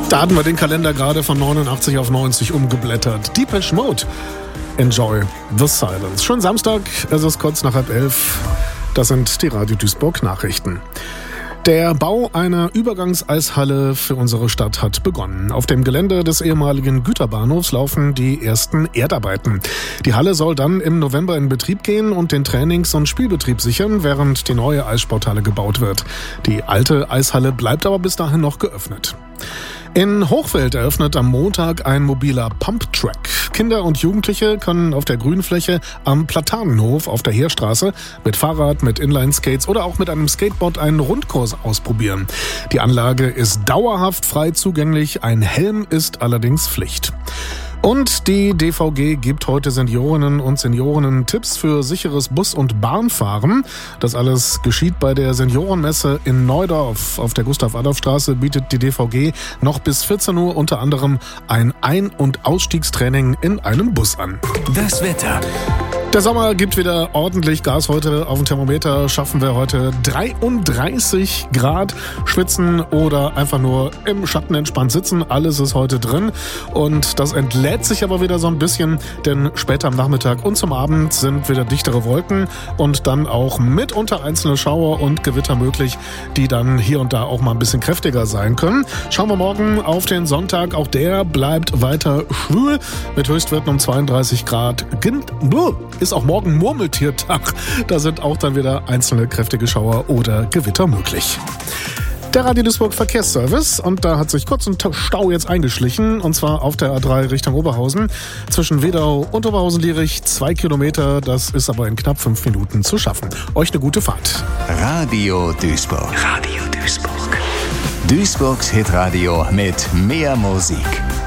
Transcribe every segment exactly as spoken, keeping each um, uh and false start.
Da hatten wir den Kalender gerade von neunundachtzig auf neunzig umgeblättert. Depeche Mode. Enjoy the silence. Schon Samstag, es ist kurz nach halb elf. Das sind die Radio Duisburg Nachrichten. Der Bau einer Übergangseishalle für unsere Stadt hat begonnen. Auf dem Gelände des ehemaligen Güterbahnhofs laufen die ersten Erdarbeiten. Die Halle soll dann im November in Betrieb gehen und den Trainings- und Spielbetrieb sichern, während die neue Eissporthalle gebaut wird. Die alte Eishalle bleibt aber bis dahin noch geöffnet. In Hochfeld eröffnet am Montag ein mobiler Pumptrack. Kinder und Jugendliche können auf der Grünfläche am Platanenhof auf der Heerstraße mit Fahrrad, mit Inline-Skates oder auch mit einem Skateboard einen Rundkurs ausprobieren. Die Anlage ist dauerhaft frei zugänglich, ein Helm ist allerdings Pflicht. Und die D V G gibt heute Seniorinnen und Senioren Tipps für sicheres Bus- und Bahnfahren. Das alles geschieht bei der Seniorenmesse in Neudorf. Auf der Gustav-Adolf-Straße bietet die D V G noch bis vierzehn Uhr unter anderem ein Ein- und Ausstiegstraining in einem Bus an. Das Wetter. Der Sommer gibt wieder ordentlich Gas heute. Auf dem Thermometer schaffen wir heute dreiunddreißig Grad. Schwitzen oder einfach nur im Schatten entspannt sitzen. Alles ist heute drin. Und das entlädt sich aber wieder so ein bisschen, denn später am Nachmittag und zum Abend sind wieder dichtere Wolken und dann auch mitunter einzelne Schauer und Gewitter möglich, die dann hier und da auch mal ein bisschen kräftiger sein können. Schauen wir morgen auf den Sonntag. Auch der bleibt weiter schwül mit Höchstwerten um zweiunddreißig Grad. Ist auch morgen Murmeltiertag. Da sind auch dann wieder einzelne kräftige Schauer oder Gewitter möglich. Der Radio Duisburg Verkehrsservice, und da hat sich kurz ein Stau jetzt eingeschlichen, und zwar auf der A drei Richtung Oberhausen. Zwischen Wedau und Oberhausen-Lierich zwei Kilometer, das ist aber in knapp fünf Minuten zu schaffen. Euch eine gute Fahrt. Radio Duisburg. Radio Duisburg. Duisburgs Hitradio mit mehr Musik.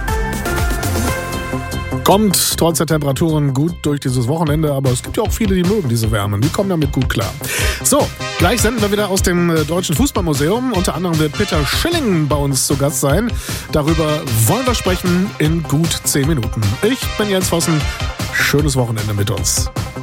Kommt trotz der Temperaturen gut durch dieses Wochenende, aber es gibt ja auch viele, die mögen diese Wärme. Die kommen damit gut klar. So, gleich senden wir wieder aus dem Deutschen Fußballmuseum. Unter anderem wird Peter Schilling bei uns zu Gast sein. Darüber wollen wir sprechen in gut zehn Minuten. Ich bin Jens Vossen. Schönes Wochenende mit uns.